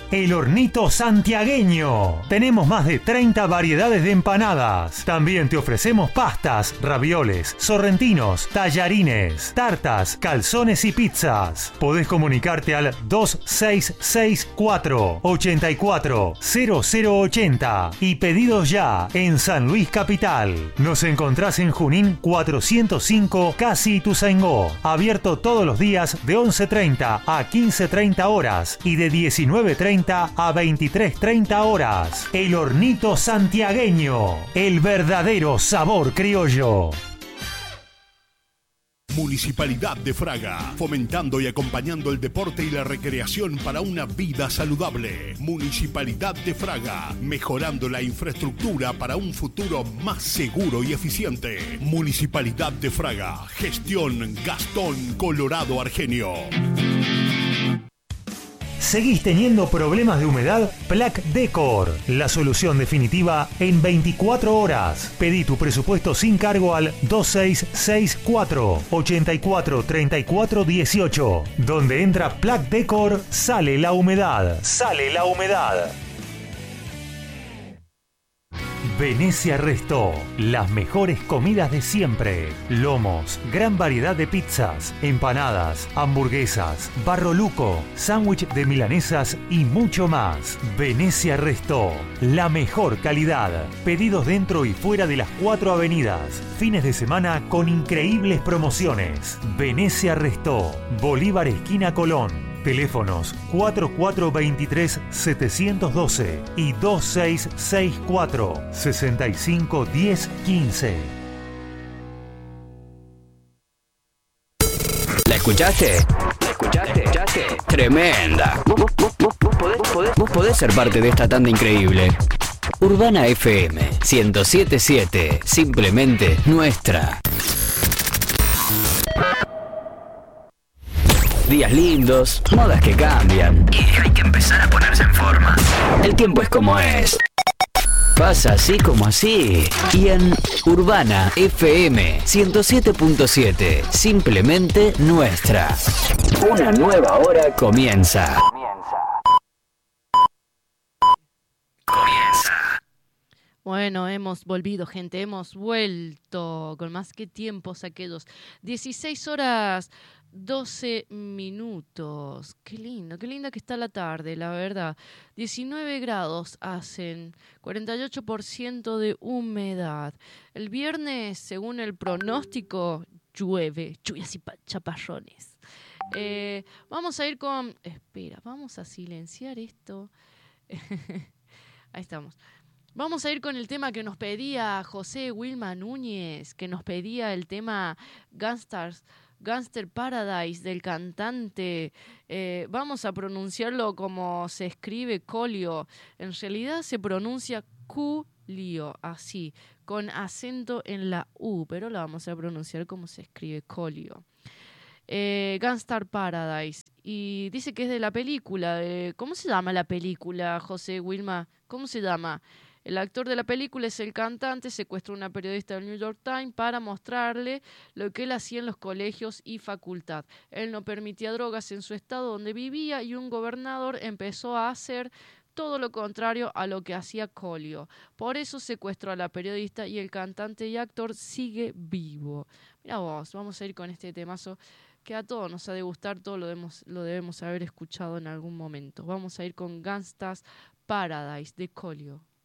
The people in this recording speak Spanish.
El Hornito Santiagueño. Tenemos más de 30 variedades de empanadas. También te ofrecemos pastas, ravioles, sorrentinos, tallarines, tartas, calzones y pizzas. Podés comunicarte al 2664 84 0080 y pedidos ya en San Luis Capital. Nos encontrás en Junín 405 Casi Ituzaingó. Abierto todos los días de 11:30 a 15:30 horas y de 19:30 a 23:30 horas. El Hornito Santiagueño. El verdadero sabor criollo. Municipalidad de Fraga, fomentando y acompañando el deporte y la recreación para una vida saludable. Municipalidad de Fraga, mejorando la infraestructura para un futuro más seguro y eficiente. Municipalidad de Fraga, gestión Gastón Colorado Argenio. ¿Seguís teniendo problemas de humedad? Plac Decor, la solución definitiva en 24 horas. Pedí tu presupuesto sin cargo al 2664 84 34 18. Donde entra Plac Decor, sale la humedad. Sale la humedad. Venecia Restó, las mejores comidas de siempre. Lomos, gran variedad de pizzas, empanadas, hamburguesas, barro luco, sándwich de milanesas y mucho más. Venecia Restó, la mejor calidad. Pedidos dentro y fuera de las 4 avenidas. Fines de semana con increíbles promociones. Venecia Restó, Bolívar esquina Colón. Teléfonos 4423-712 y 2664-651015. ¿La escuchaste? ¿La escuchaste? Tremenda. Vos podés ser parte de esta tanda increíble. Urbana FM 107.7, simplemente nuestra. Días lindos, modas que cambian y hay que empezar a ponerse en forma. El tiempo es como es. Pasa así como así. Y en Urbana FM 107.7, simplemente nuestra. Una nueva hora comienza. Bueno, hemos volvido, gente, hemos vuelto con más que tiempos aquellos. 16 horas 12 minutos. Qué linda que está la tarde, la verdad. 19 grados hacen, 48% de humedad. El viernes, según el pronóstico, lluvias y chaparrones. Vamos a ir con... Espera, vamos a silenciar esto. Ahí estamos. Vamos a ir con el tema que nos pedía José Wilma Núñez, que nos pedía el tema Gangster Paradise del cantante. Vamos a pronunciarlo como se escribe Colio. En realidad se pronuncia Culio, así, con acento en la U, pero lo vamos a pronunciar como se escribe Colio. Gangster Paradise. Y dice que es de la película. ¿Cómo se llama la película, José Wilma? ¿Cómo se llama? El actor de la película es el cantante, secuestró a una periodista del New York Times para mostrarle lo que él hacía en los colegios y facultad. Él no permitía drogas en su estado donde vivía y un gobernador empezó a hacer todo lo contrario a lo que hacía Colio. Por eso secuestró a la periodista y el cantante y actor sigue vivo. Mira vos, vamos a ir con este temazo que a todos nos ha de gustar, todos lo debemos haber escuchado en algún momento. Vamos a ir con Gangsta's Paradise de Colio.